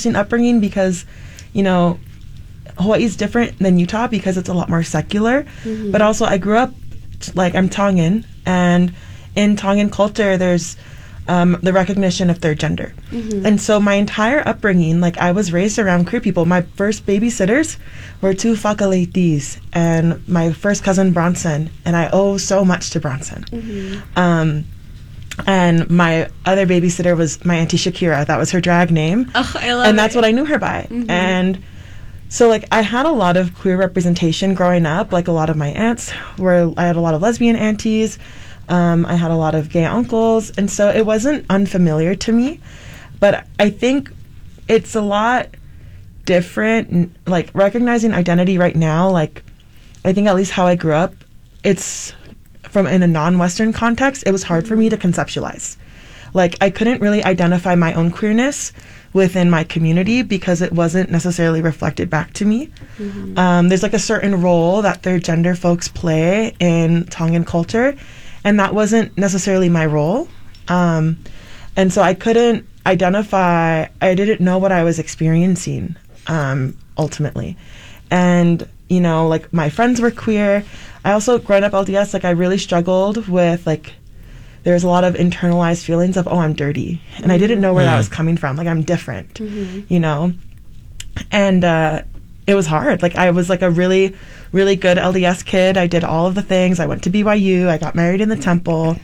interesting upbringing because, you know, Hawaii's different than Utah because it's a lot more secular. Mm-hmm. But also I grew up, like, I'm Tongan, and in Tongan culture there's the recognition of third gender. Mm-hmm. And so my entire upbringing, like, I was raised around queer people. My first babysitters were two Whakaleitis and my first cousin Bronson, and I owe so much to Bronson. Mm-hmm. And my other babysitter was my Auntie Shakira. That was her drag name. Oh, I love it. And that's what I knew her by. Mm-hmm. And so, like, I had a lot of queer representation growing up. Like, a lot of my aunts I had a lot of lesbian aunties. I had a lot of gay uncles. And so it wasn't unfamiliar to me. But I think it's a lot different. Like, recognizing identity right now, like, I think at least how I grew up, it's from in a non-Western context, it was hard for me to conceptualize. Like, I couldn't really identify my own queerness within my community because it wasn't necessarily reflected back to me. Mm-hmm. There's, like, a certain role that third gender folks play in Tongan culture, and that wasn't necessarily my role. And so I couldn't identify, I didn't know what I was experiencing, ultimately. And, you know, like, my friends were queer. I also, growing up LDS, like, I really struggled with, like, there's a lot of internalized feelings of, oh, I'm dirty. And I didn't know where that was coming from. Like, I'm different, you know? And it was hard. Like, I was, like, a really, really good LDS kid. I did all of the things. I went to BYU. I got married in the temple.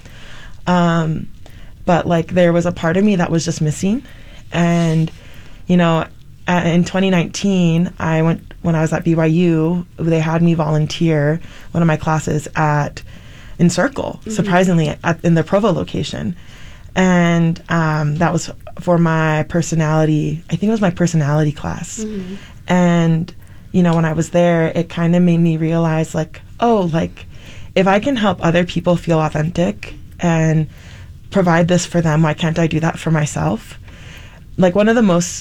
But, like, there was a part of me that was just missing. And, you know, in 2019, when I was at BYU, they had me volunteer one of my classes in Circle, surprisingly, in the Provo location. And that was for my personality, I think it was my personality class. Mm-hmm. And, you know, when I was there, it kind of made me realize, like, oh, like, if I can help other people feel authentic and provide this for them, why can't I do that for myself? Like, one of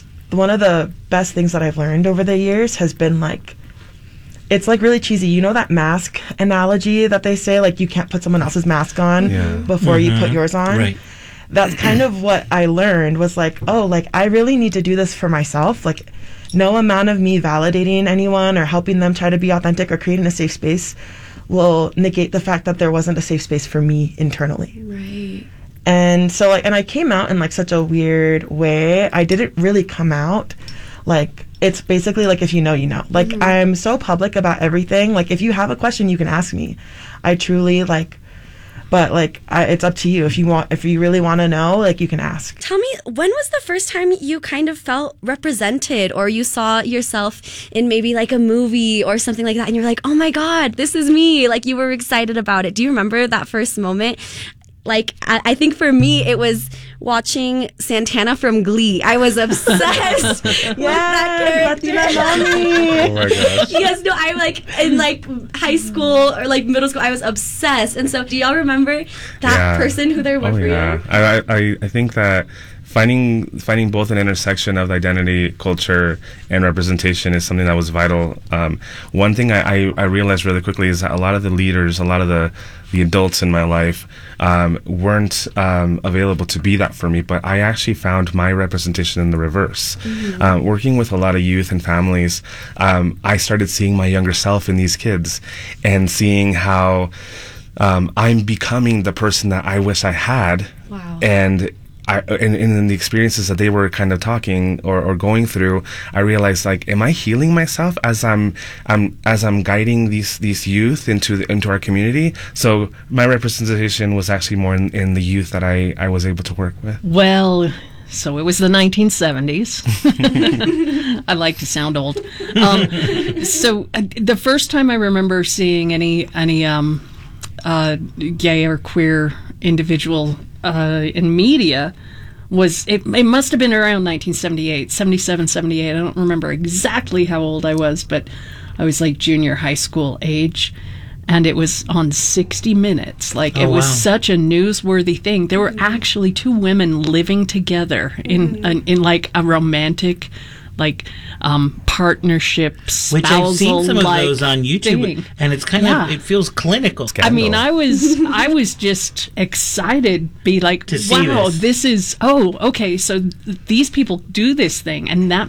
the best things that I've learned over the years has been, like, it's, like, really cheesy. You know that mask analogy that they say, like, you can't put someone else's mask on before you put yours on? Right. That's kind of what I learned was, like, oh, like, I really need to do this for myself. Like, no amount of me validating anyone or helping them try to be authentic or creating a safe space will negate the fact that there wasn't a safe space for me internally. Right. And so, like, and I came out in, like, such a weird way. I didn't really come out, like, it's basically, like, if you know, you know. Like, I'm so public about everything. Like, if you have a question, you can ask me. I truly, like, but, like, it's up to you. If you really want to know, like, you can ask. Tell me, when was the first time you kind of felt represented, or you saw yourself in maybe, like, a movie or something like that, and you're like, oh my God, this is me. Like, you were excited about it. Do you remember that first moment? Like, I think for me, it was watching Santana from Glee. I was obsessed with that character. Oh my gosh. Yes, no, I, like, in, like, high school or, like, middle school, I was obsessed. And so, do y'all remember that person who they were for you? I think that finding both an intersection of identity, culture, and representation is something that was vital. One thing I realized really quickly is that a lot of the leaders, a lot of the adults in my life weren't available to be that for me, but I actually found my representation in the reverse. Mm-hmm. Working with a lot of youth and families, I started seeing my younger self in these kids and seeing how I'm becoming the person that I wish I had. Wow. And in the experiences that they were kind of talking or going through, I realized, like, am I healing myself as I'm guiding these youth into our community? So my representation was actually more in the youth that I was able to work with. Well, so it was the 1970s. I like to sound old. So the first time I remember seeing any gay or queer individual in media was, it must have been around 1978, 77, 78. I don't remember exactly how old I was, but I was like junior high school age, and it was on 60 Minutes. Like, it was such a newsworthy thing. There were actually two women living together in like a romantic, like, partnership, spousal, which I've seen some of those on YouTube, thing. And it's kind of, it feels clinical. Scandal. I mean, I was just excited, be like, to see wow, this is, okay, so these people do this thing, and that